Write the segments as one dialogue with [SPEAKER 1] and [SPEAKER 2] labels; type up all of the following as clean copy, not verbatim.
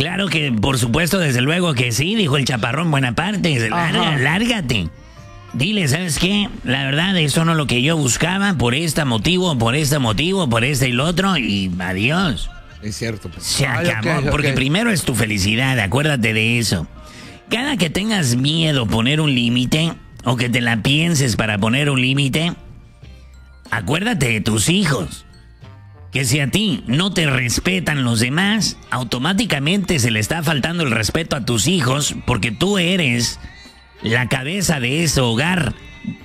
[SPEAKER 1] Claro que, por supuesto, desde luego que sí, dijo el chaparrón Buenaparte. Lárgate. Dile, ¿sabes qué? La verdad, eso no es lo que yo buscaba, por este motivo, por este y el otro, y adiós.
[SPEAKER 2] Es cierto. Pues.
[SPEAKER 1] Se acabó, porque primero es tu felicidad, acuérdate de eso. Cada que tengas miedo poner un límite, o que te la pienses para poner un límite, acuérdate de tus hijos. Que si a ti no te respetan los demás, automáticamente se le está faltando el respeto a tus hijos, porque tú eres la cabeza de ese hogar.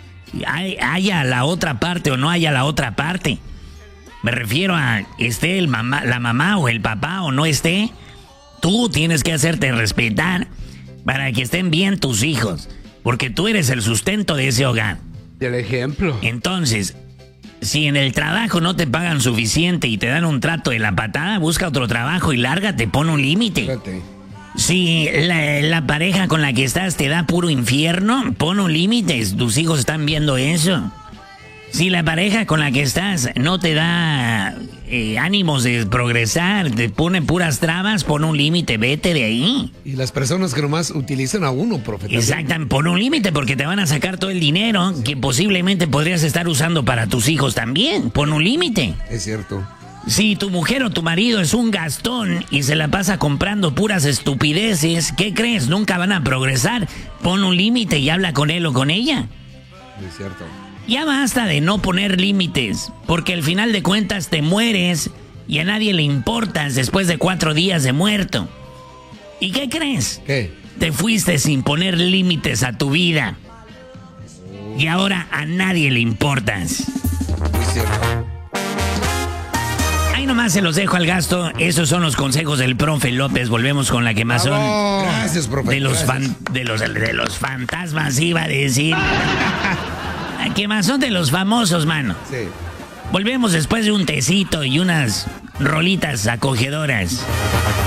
[SPEAKER 1] Haya la otra parte o no haya la otra parte. Me refiero a esté la mamá o el papá o no esté, tú tienes que hacerte respetar para que estén bien tus hijos, porque tú eres el sustento de ese hogar.
[SPEAKER 2] El ejemplo.
[SPEAKER 1] Entonces, si en el trabajo no te pagan suficiente y te dan un trato de la patada, busca otro trabajo y lárgate, pon un límite.
[SPEAKER 2] Espérate.
[SPEAKER 1] Si la pareja con la que estás te da puro infierno, pon un límite, tus hijos están viendo eso. Si la pareja con la que estás no te da ánimos de progresar, te pone puras trabas, pon un límite, vete de ahí.
[SPEAKER 2] Y las personas que nomás utilizan a uno, profe.
[SPEAKER 1] Exactamente, pon un límite porque te van a sacar todo el dinero que posiblemente podrías estar usando para tus hijos también. Pon un límite.
[SPEAKER 2] Es cierto.
[SPEAKER 1] Si tu mujer o tu marido es un gastón y se la pasa comprando puras estupideces, ¿qué crees? Nunca van a progresar. Pon un límite y habla con él o con ella.
[SPEAKER 2] Es cierto.
[SPEAKER 1] Ya basta de no poner límites, porque al final de cuentas te mueres y a nadie le importas después de 4 días de muerto. ¿Y qué crees?
[SPEAKER 2] ¿Qué?
[SPEAKER 1] Te fuiste sin poner límites a tu vida. Y ahora a nadie le importas.
[SPEAKER 2] Es cierto.
[SPEAKER 1] Ahí nomás se los dejo al gasto. Esos son los consejos del profe López. Volvemos con la quemazón.
[SPEAKER 2] ¡Bravo! Gracias, profe.
[SPEAKER 1] De los fantasmas, iba a decir. La quemazón de los famosos, mano.
[SPEAKER 2] Sí.
[SPEAKER 1] Volvemos después de un tecito y unas rolitas acogedoras.